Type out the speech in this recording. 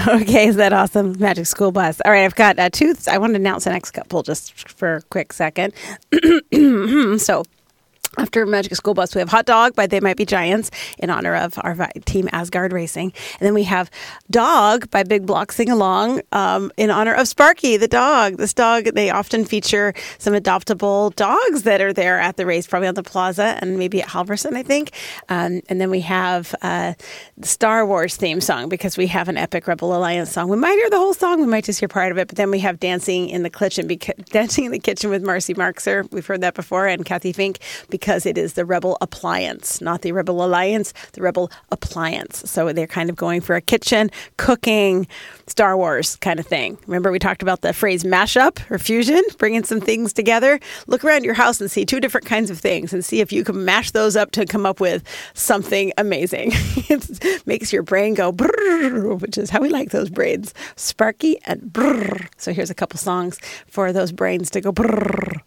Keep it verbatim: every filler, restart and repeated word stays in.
Okay, is that awesome? Magic School Bus. All right, I've got uh, two. I want to announce the next couple just for a quick second. So, after Magic School Bus, we have Hot Dog by They Might Be Giants in honor of our vi- team Asgard Racing. And then we have Dog by Big Block Sing Along um, in honor of Sparky, the dog. This dog, they often feature some adoptable dogs that are there at the race, probably on the plaza and maybe at Halverson, I think. Um, and then we have uh, the Star Wars theme song because we have an epic Rebel Alliance song. We might hear the whole song. We might just hear part of it. But then we have Dancing in the Kitchen, beca- Dancing in the Kitchen with Marcy Marxer. We've heard that before. And Kathy Fink, because because it is the Rebel Appliance, not the Rebel Alliance, the Rebel Appliance. So they're kind of going for a kitchen, cooking, Star Wars kind of thing. Remember we talked about the phrase mashup or fusion, bringing some things together? Look around your house and see two different kinds of things and see if you can mash those up to come up with something amazing. It makes your brain go brrr, which is how we like those brains. Sparky and brrr. So here's a couple songs for those brains to go brrr.